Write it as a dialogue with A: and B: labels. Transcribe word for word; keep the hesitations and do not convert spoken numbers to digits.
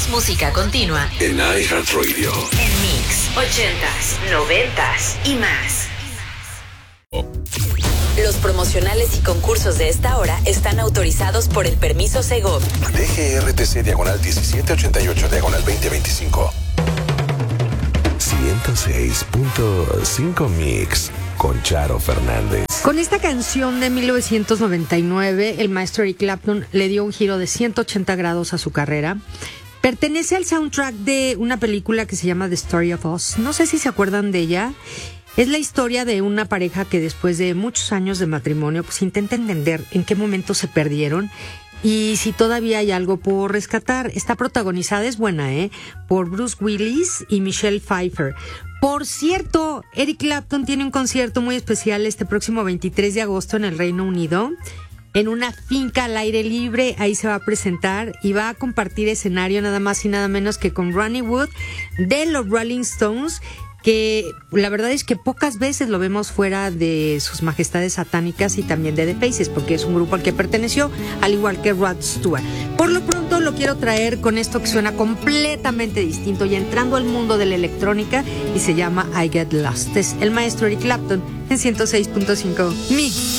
A: Más música continua
B: en iHeartRadio.
A: En Mix, ochentas, noventas y más. Los promocionales y concursos de esta hora están autorizados por el permiso Segov.
B: D G R T C diagonal diecisiete ochenta y ocho diagonal veinte veinticinco. ciento seis punto cinco Mix con Charo Fernández.
C: Con esta canción de mil novecientos noventa y nueve, el maestro Eric Clapton le dio un giro de ciento ochenta grados a su carrera. Pertenece al soundtrack de una película que se llama The Story of Us. No sé si se acuerdan de ella. Es la historia de una pareja que después de muchos años de matrimonio pues intenta entender en qué momento se perdieron y si todavía hay algo por rescatar. Está protagonizada, es buena, ¿eh? Por Bruce Willis y Michelle Pfeiffer. Por cierto, Eric Clapton tiene un concierto muy especial este próximo veintitrés de agosto en el Reino Unido, en una finca al aire libre. Ahí se va a presentar y va a compartir escenario nada más y nada menos que con Ronnie Wood de los Rolling Stones, que la verdad es que pocas veces lo vemos fuera de sus majestades satánicas y también de The Faces, porque es un grupo al que perteneció, al igual que Rod Stewart. Por lo pronto lo quiero traer con esto que suena completamente distinto y entrando al mundo de la electrónica, y se llama I Get Lost. Es el maestro Eric Clapton en ciento seis punto cinco Mix.